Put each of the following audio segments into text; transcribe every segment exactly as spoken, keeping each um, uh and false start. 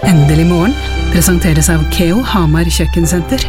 Endelig morgen presenteres av Keo Hamar Kjøkkensenter.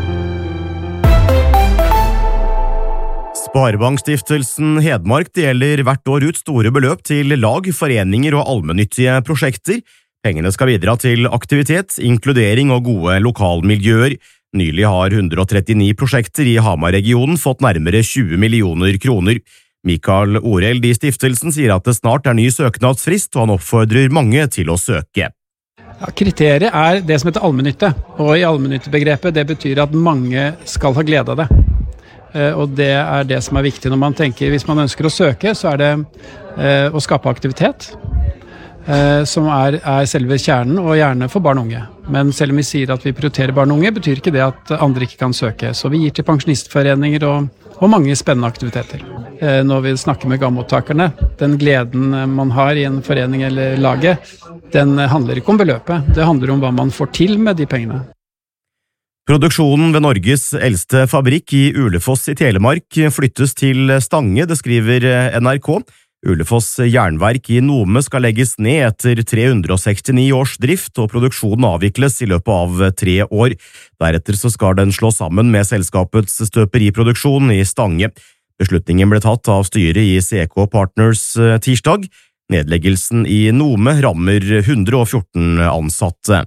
Sparebankstiftelsen Hedmark deler hvert år ut store beløp til lag, foreninger og allmennyttige prosjekter. Pengene skal bidra til aktivitet, inkludering og gode lokalmiljøer. Nylig har hundre og trettini prosjekter i Hamar-regionen fått nærmere tjue millioner kroner. Mikael Oreld i stiftelsen sier at det snart er ny søknadsfrist, og han oppfordrer mange til å søke. Ja, kriteriet er det som heter allmennytte, og i allmennyttebegrepet det betyr at mange skal ha glede av det. Og det er det som er viktig når man tenker, hvis man ønsker å søke, så er det eh, å skape aktivitet, eh, som er, er selve kjernen, og gjerne for barn og unge. Men selv om vi sier at vi prioriterer barn og unge, betyr ikke det at andre ikke kan søke. Så vi gir til pensjonistforeninger og, og mange spennende aktiviteter. Eh, når vi snakker med gammottakerne, den gleden man har i en forening eller laget, den handler ikke om beløpet, det handler om hva man får til med de pengene. Produksjonen ved Norges eldste fabrikk i Ulefoss i Telemark flyttes til Stange, det skriver N R K. Ulefoss jernverk i Nome skal legges ned etter tre hundre og sekstini års drift, og produksjonen avvikles i løpet av tre år. Deretter så skal den slå sammen med selskapets støperiproduksjon i Stange. Beslutningen ble tatt av styret i C K Partners tirsdag. Nedleggelsen i Nome rammer hundre og fjorten ansatte.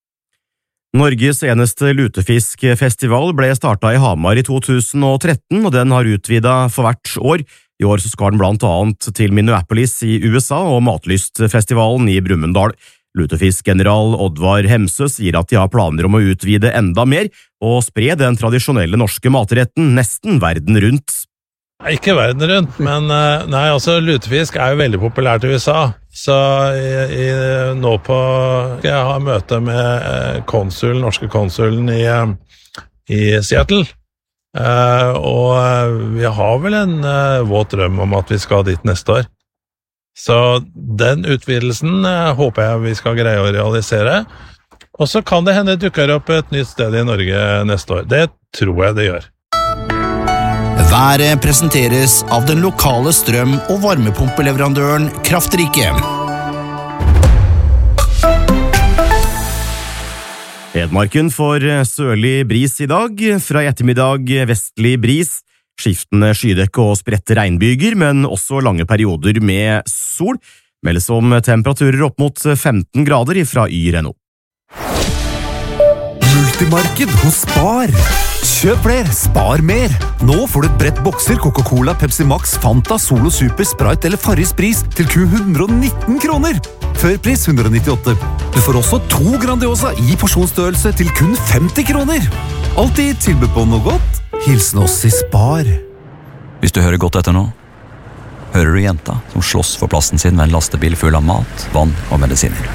Norges eneste lutefiskfestival ble startet i Hamar i to tusen og tretten, og den har utvidet for hvert år. I år så skal den blant annet til Minneapolis i U S A og Matlystfestivalen i Brumunddal. Lutefiskgeneral Oddvar Hemsø sier at de har planer om å utvide enda mer og spre den tradisjonelle norske matretten nesten verden rundt. Ikke verden rundt, men nei, altså lutefisk er jo veldig populært i U S A. Så i, i, nå på jeg har møte med konsul, norske konsulen i, i Seattle. Uh, og vi har vel en uh, våt drøm om at vi skal dit neste år. Så den utvidelsen uh, håper jeg vi skal greie å realisere. Og så kan det hende dukker opp et nytt sted i Norge neste år. Det tror jeg det gjør. Været presenteres av den lokale strøm- og varmepumpeleverandøren Kraftrike. Hedmarken får sørlig bris i dag, fra ettermiddag vestlig bris, skiftende skydekke og spredte regnbyger, men også lange perioder med sol, meldes om temperaturer opp mot femten grader fra Yr N O. Multimarked hos Spar. Kjøp flere, spar mer. Nå får du et brett bokser Coca-Cola, Pepsi Max, Fanta, Solo Super, Sprite eller Farris pris til kun hundre og nitten kroner. Førpris hundre og nittiåtte. Du får også to Grandiosa i porsjonsstørrelse til kun femti kroner. Alltid tilbud på noe godt. Hilsen oss i Spar. Hvis du hører godt etter nå, hører du jenta som slåss for plassen sin med en lastebil full av mat, vann og medisiner.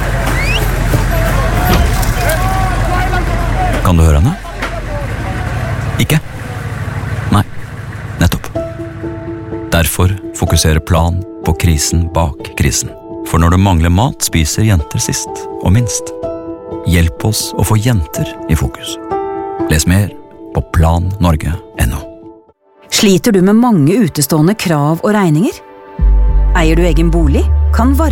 Kan du høre henne? Ikke? Nei, nettopp. Derfor fokuserer Plan på krisen bak krisen. For når det mangler mat, spiser jenter sist og minst. Hjelp oss å få jenter i fokus. Les mer på plan norge punktum no. Sliter du med mange utestående krav og regninger? Eier du egen bolig? Kan varme